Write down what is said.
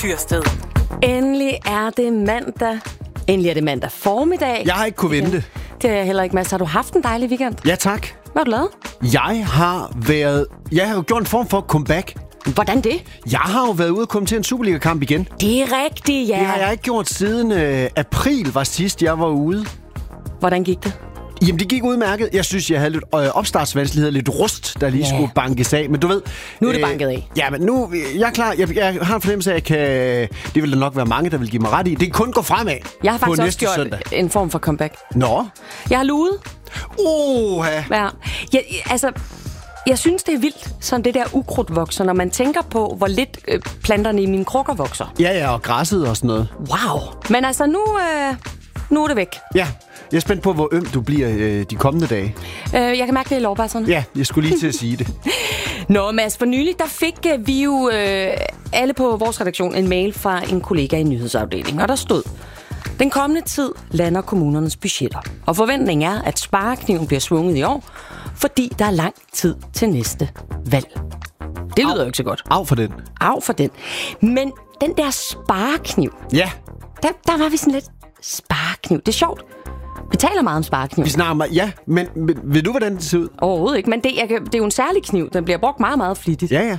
Tyrsted. Endelig er det mandag. Endelig er det mandag formiddag. Jeg har ikke kunne vente. Det er heller ikke, Mads. Har du haft en dejlig weekend? Ja, tak. Hvad har du lavet? Jeg har jo gjort en form for comeback. Hvordan det? Jeg har jo været ude og komme til en Superliga-kamp igen. Det er rigtigt, ja. Det har jeg ikke gjort siden april var sidst, jeg var ude. Hvordan gik det? Jamen, det gik udmærket. Jeg synes, jeg havde lidt opstartsvanskeligheder, lidt rust, der lige skulle bankes af. Men du ved... Nu er det banket af. Ja, men nu... Jeg er klar. Jeg har en fornemmelse af, at jeg kan... Det vil der nok være mange, der vil give mig ret i. Det kan kun gå fremad. Jeg har faktisk også gjort søndag. En form for comeback. Nå? Jeg har luet. Ja. Jeg synes, det er vildt, sådan det der ukrudt vokser, når man tænker på, hvor lidt planterne i mine krukker vokser. Ja, og græsset og sådan noget. Wow. Men altså, nu er det væk. Ja. Jeg er spændt på, hvor øm du bliver de kommende dage. Jeg kan mærke det i lårbasserne. Ja, jeg skulle lige til at sige det. Nå, Mads, for nylig, der fik vi jo alle på vores redaktion en mail fra en kollega i nyhedsafdelingen, og der stod: den kommende tid lander kommunernes budgetter, og forventningen er, at sparekniven bliver svunget i år, fordi der er lang tid til næste valg. Det lyder jo ikke så godt. Af for den. Af for den. Men den der sparekniv, Ja. der var vi sådan lidt sparekniv. Det er sjovt. Vi taler meget om sparekniv. Vi snakker om... Ja, men ved du, hvordan det ser ud? Overhovedet ikke, men det er jo en særlig kniv. Den bliver brugt meget, meget flittigt. Ja.